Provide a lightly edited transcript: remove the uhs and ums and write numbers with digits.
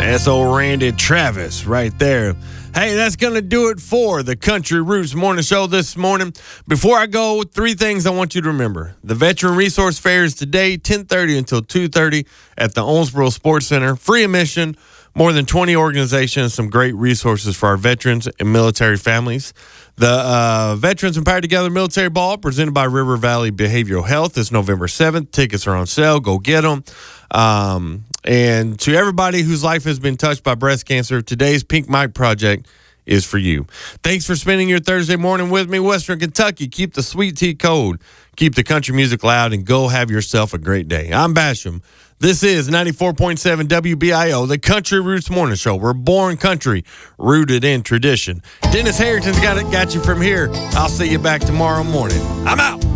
S.O. Randy Travis right there. Hey, that's going to do it for the Country Roots Morning Show this morning. Before I go, 3 things I want you to remember. The Veteran Resource Fair is today, 10:30 until 2:30 at the Owensboro Sports Center. Free admission, more than 20 organizations, some great resources for our veterans and military families. The Veterans Empowered Together Military Ball, presented by River Valley Behavioral Health, is November 7th. Tickets are on sale. Go get them. And to everybody whose life has been touched by breast cancer, today's Pink Mike Project is for you. Thanks for spending your Thursday morning with me. Western Kentucky, keep the sweet tea cold, keep the country music loud, and go have yourself a great day. I'm Basham. This is 94.7 WBIO, the Country Roots Morning Show. We're born country, rooted in tradition. Dennis Harrington's got you from here. I'll see you back tomorrow morning. I'm out.